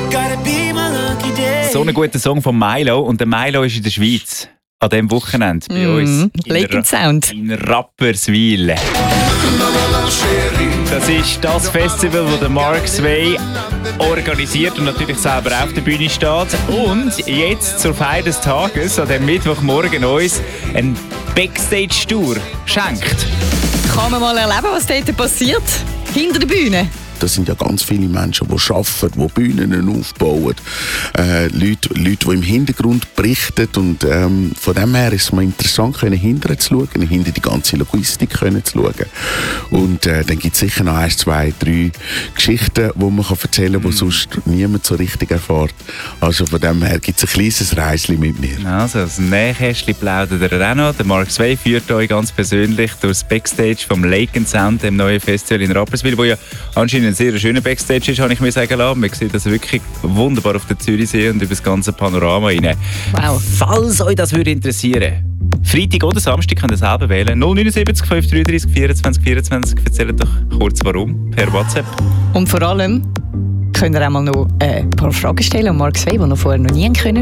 So ein guter Song von Milo. Und der Milo ist in der Schweiz. An diesem Wochenende bei uns. Lake and Sound. In Rapperswil. Das ist das Festival, das der Mark Sway organisiert und natürlich selber auf der Bühne steht. Und jetzt zur Feier des Tages, an dem Mittwochmorgen, uns ein Backstage-Tour schenkt. Kann man mal erleben, was dort passiert? Hinter der Bühne. Das sind ja ganz viele Menschen, die arbeiten, die Bühnen aufbauen, Leute, die im Hintergrund berichten. Und von dem her ist es mal interessant, hinterher zu schauen, hinter die ganze Logistik zu schauen. Und dann gibt es sicher noch 1, 2, 3 Geschichten, die man erzählen kann, die sonst niemand so richtig erfährt. Also von dem her gibt es ein kleines Reisli mit mir. Also das Nähkästchen plaudert er auch noch. Der Mark Sway führt euch ganz persönlich durchs Backstage vom Lake and Sound, dem neuen Festival in Rapperswil, wo ja anscheinend ein sehr schöner Backstage ist, habe ich mir sagen lassen. Man sieht das wirklich wunderbar auf der Zürichsee und über das ganze Panorama rein. Wow. Falls euch das würde interessieren, Freitag oder Samstag könnt ihr selber wählen. 079 533 24 24. Erzählt doch kurz warum per WhatsApp. Und vor allem könnt ihr auch mal noch ein paar Fragen stellen an Mark Sway, die noch vorher noch nie können.